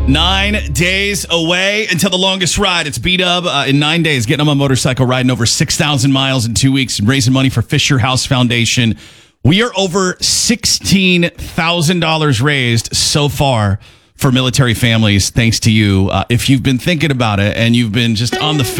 9 days away until the longest ride. It's B-Dub in 9 days, getting on my motorcycle, riding over 6,000 miles in 2 weeks, and raising money for Fisher House Foundation. We are over $16,000 raised so far for military families, thanks to you. If you've been thinking about it and you've been just on the